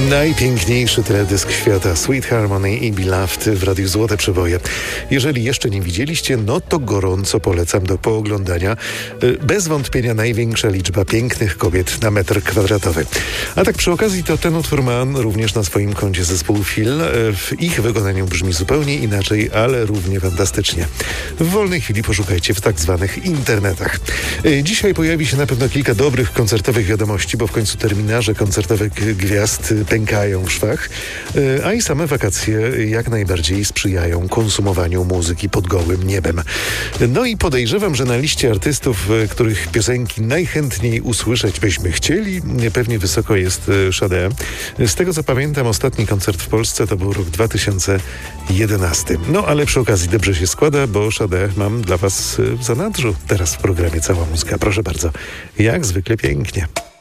Najpiękniejszy teledysk świata, Sweet Harmony i Beloved w Radiu Złote Przeboje. Jeżeli jeszcze nie widzieliście, no to gorąco polecam do pooglądania. Bez wątpienia największa liczba pięknych kobiet na metr kwadratowy. A tak przy okazji to ten utwór ma również na swoim koncie zespół Feel. W ich wykonaniu brzmi zupełnie inaczej, ale równie fantastycznie. W wolnej chwili poszukajcie w tak zwanych internetach. Dzisiaj pojawi się na pewno kilka dobrych koncertowych wiadomości, bo w końcu terminarze koncertowych gwiazd pękają w szwach, a i same wakacje jak najbardziej sprzyjają konsumowaniu muzyki pod gołym niebem. No i podejrzewam, że na liście artystów, których piosenki najchętniej usłyszeć byśmy chcieli, pewnie wysoko jest Sade. Z tego co pamiętam, ostatni koncert w Polsce to był rok 2011. No ale przy okazji dobrze się składa, bo Sade mam dla was w zanadrzu teraz w programie Cała Muzyka. Proszę bardzo, jak zwykle pięknie.